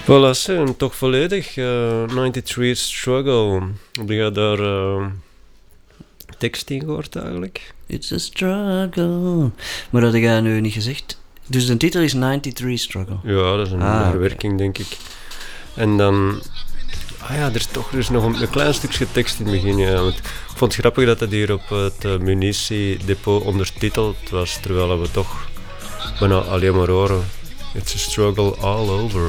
Voilà, en toch volledig. 93 Struggle. Heb je daar tekst in gehoord eigenlijk? It's a struggle. Maar had jij nu niet gezegd? Dus de titel is 93 Struggle. Ja, dat is een verwerking, denk ik. En dan... er is nog een klein stukje tekst in het begin. Ja. Want ik vond het grappig dat het hier op het munitiedepot ondertiteld was, terwijl we toch bijna alleen maar horen. It's a struggle all over.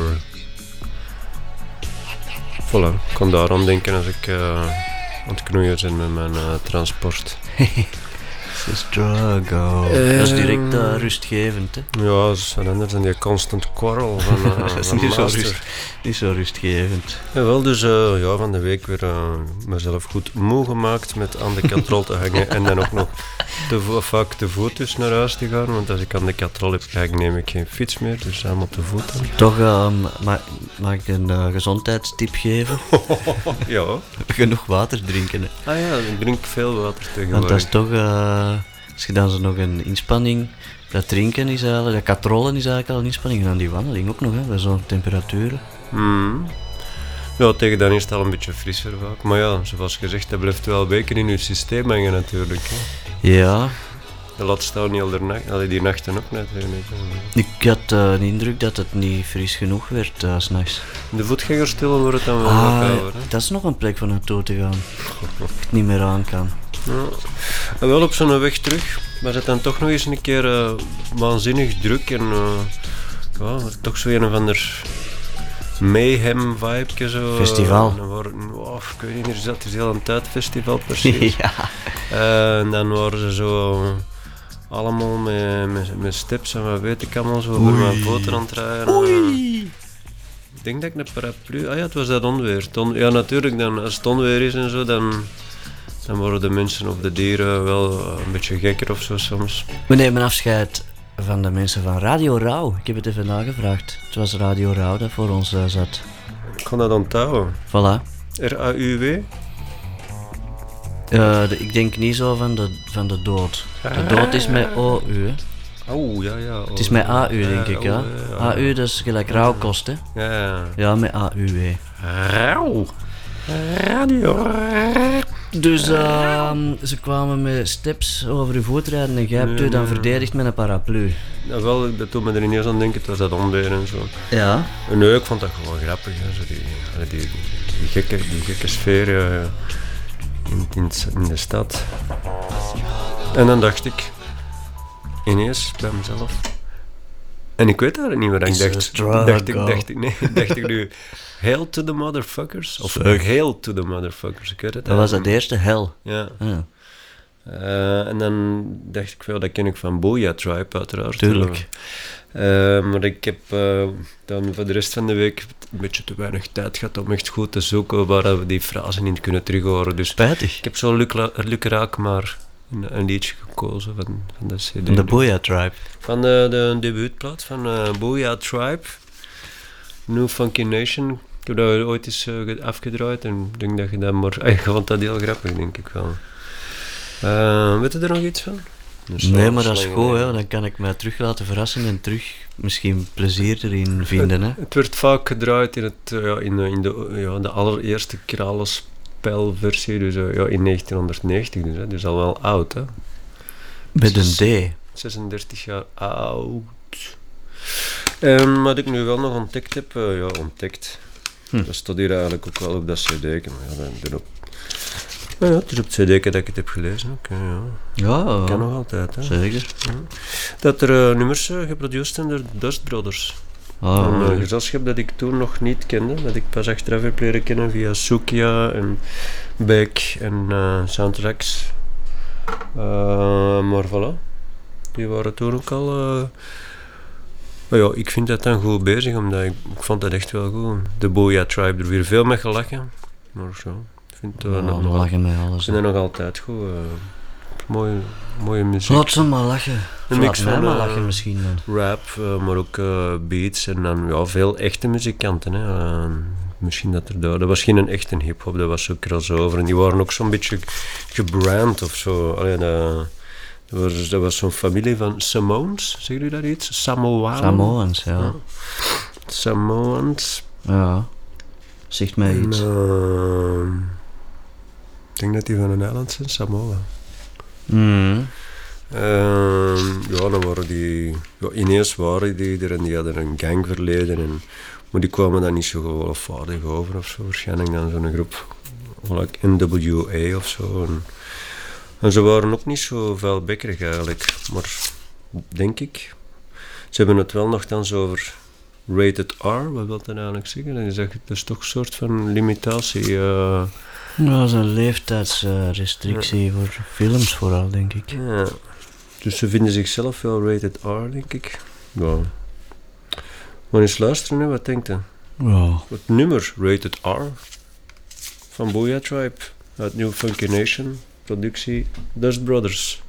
Voilà, ik kan daaraan denken als ik aan het knoeien ben met mijn transport. It's a struggle. Dat is direct rustgevend, hè? Ja, dat is anders dan die constant quarrel van dat is niet zo rustgevend. Jawel, dus van de week weer mezelf goed moe gemaakt met aan de katrol te hangen en dan ook nog vaak te voet dus naar huis te gaan, want als ik aan de katrol heb gehangen neem ik geen fiets meer, dus allemaal te voet dan. Toch mag ik een gezondheidstip geven? Ja. Genoeg water drinken, hè? Ah ja, ik drink veel water tegenwoordig. Want dat is toch, als je dan zo nog een inspanning, dat drinken is eigenlijk, dat katrollen is eigenlijk al een inspanning, en dan die wandeling ook nog, hè, bij zo'n temperaturen. Ja, tegen dan is het al een beetje frisser vaak. Maar ja, zoals gezegd, dat blijft wel weken in je systeem hangen natuurlijk. Hè. Ja. De lat staat niet al die nachten ook net. Ik had de indruk dat het niet fris genoeg werd 's nachts. De voetgangerstillen wordt het dan wel wat kouder. Dat is nog een plek van naartoe te gaan. Ik het niet meer aan kan. Ja. En wel op zo'n weg terug, maar het dan toch nog eens een keer waanzinnig druk en toch zo een of ander mayhem vibe zo. Festival. Ik weet niet, het is heel een tijdfestival precies. Ja. En dan waren ze zo allemaal met steps en wat weet ik allemaal zo over mijn boter aan het rijden. Ik denk dat ik een paraplu... het was dat onweer. Ja, natuurlijk, dan, als het onweer is en zo, dan worden de mensen of de dieren wel een beetje gekker of zo soms. We nemen afscheid van de mensen van Radio Rauw. Ik heb het even nagevraagd. Het was Radio Rauw dat voor ons zat. Ik kan dat onthouden. Voilà. R-A-U-W? Ik denk niet zo van de dood. De dood is met O-U, hè. Oh, ja. Het is met A-U, denk ik, ja. A-U, dat is gelijk rauwkost, hè. Ja. Ja, met A-U-W. Rauw. Radio. Dus ze kwamen met steps over je voet rijden en jij hebt u dan verdedigd met een paraplu. Ja, wel, dat doet me er ineens aan denken, het was dat onweer en zo. Ja. En nee, ik vond dat gewoon grappig, hè. Zo die gekke sfeer in de stad. En dan dacht ik ineens bij mezelf. En ik weet eigenlijk niet meer. Dacht ik nu Hail to the motherfuckers? Of Hail to the motherfuckers, ik weet het. Dat was het eerste, Hell. Ja. En dan dacht ik wel, dat ken ik van Booyah Tribe uiteraard. Tuurlijk. Maar ik heb dan voor de rest van de week een beetje te weinig tijd gehad om echt goed te zoeken waar we die frasen in kunnen terughoren. Dus spijtig. Ik heb zo lukraak maar een liedje gekozen van de CD. Van de Booyah Tribe. Van de debuutplaat van Booyah Tribe. New Funky Nation. Ik heb dat ooit eens afgedraaid en ik denk dat je dat maar... Ik vond dat heel grappig, denk ik wel. Weet je er nog iets van? Nee, maar dat is goed, hè. Dan kan ik mij terug laten verrassen en terug misschien plezier erin vinden. Hè. Het werd vaak gedraaid in de allereerste Kralenspelversie, dus in 1990, dus al wel oud. Hè. Met een D. 36 jaar oud. Wat ik nu wel nog ontdekt heb, ontdekt. Dat staat hier eigenlijk ook wel op dat cd. Het is op het cd dat ik het heb gelezen ook. Ja, kan nog altijd. Hè. Zeker. Dat er nummers geproduceerd zijn door Dust Brothers. Een gezelschap dat ik toen nog niet kende, dat ik pas achteraf heb leren kennen via Sukia en Beck en Soundtracks. Maar voilà, die waren toen ook al... ik vind dat dan goed bezig, omdat ik vond dat echt wel goed. De Booyah Tribe, er weer veel mee gelachen. Maar zo, ik vind dat nog altijd goed. Mooie muziek. Laat ze maar lachen. Een mix van lachen misschien dan. Rap, maar ook beats en dan veel echte muzikanten. Hè. Misschien dat er dat was geen echte hip-hop, dat was ook crossover. En die waren ook zo'n beetje gebrand of zo. Allee, dat was zo'n familie van Samoans, zeggen jullie dat iets? Samoans, ja. Samoans. Ja. Zegt mij iets. Ik denk dat die van een eiland zijn, Samoa. Ja, dan waren die... Ja, ineens waren die er en die hadden een gangverleden. Maar die kwamen dan niet zo geloofwaardig over of zo. Waarschijnlijk dan zo'n groep, like NWA of zo. En ze waren ook niet zo vuilbekkerig eigenlijk. Maar, denk ik... Ze hebben het wel nogthans over rated R. Wat wil dat eigenlijk zeggen? Dat is toch een soort van limitatie... Ja, dat is een leeftijdsrestrictie voor films vooral, denk ik. Ja. Dus ze vinden zichzelf wel rated R, denk ik. Ja. Maar eens luisteren, hè, wat denkt u? Ja. Het nummer Rated R van Booyah Tribe uit New Funky Nation, productie Dust Brothers.